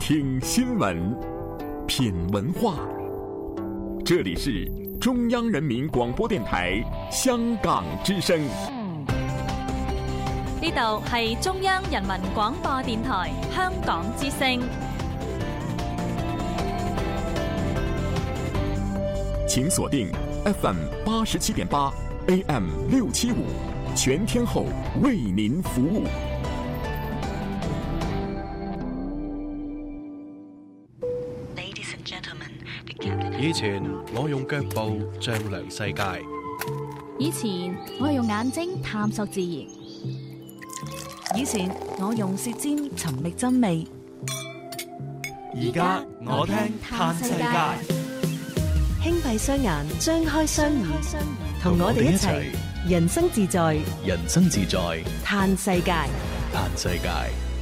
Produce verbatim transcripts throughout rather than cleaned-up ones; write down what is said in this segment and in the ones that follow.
聽新聞，品文化。這裡是中央人民廣播電台香港之聲。 呢度係中央人民廣播電台香港之聲。 請鎖定 F M 八十七點八 A M 六七五，全天候為您服務。 以前我用腳步丈量世界， 以前我係用眼睛探索自然， 以前我用舌尖尋覓真味， 而家我聽嘆世界。 輕閉雙眼，張開雙耳，同我哋一齊人生自在， 人生自在嘆世界， 嘆世界。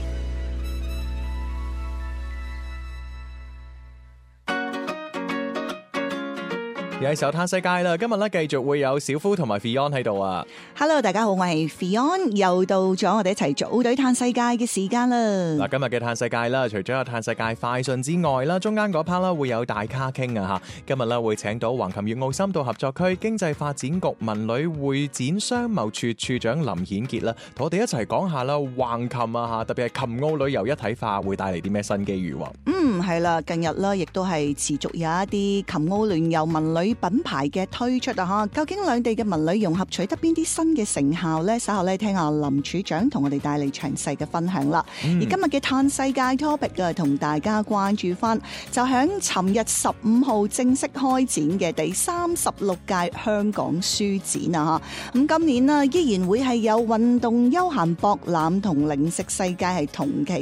又係時候嘆世界啦！今日咧繼續會有小夫同埋 Fion 喺度啊。 Hello， 大家好，我係 Fion，又到咗我哋一齊組隊嘆世界嘅時間啦。 嗱，今日嘅嘆世界啦，除咗有嘆世界快訊之外啦，中間嗰 part 啦會有大咖傾啊吓。今日咧會請到橫琴粵澳深度合作區經濟發展局文旅會展商貿處處長林顯傑啦，同我哋一齊講下啦橫琴啊吓，特別係琴澳旅遊一體化會帶嚟啲咩新機遇。 嗯，係啦，近日咧亦都係持續有一啲琴澳聯遊文旅品牌嘅推出啊！吓，究竟兩地嘅文旅融合取得邊啲新嘅成效呢？稍後咧聽下林處長同我哋帶嚟詳細嘅分享啦。嗯、而今日嘅嘆世界 topic 啊，同大家關注翻，就響尋日十五號正式開展嘅第三十六屆香港書展啊！吓，咁今年啊依然會係有運動、休閒、博覽同零食世界係同期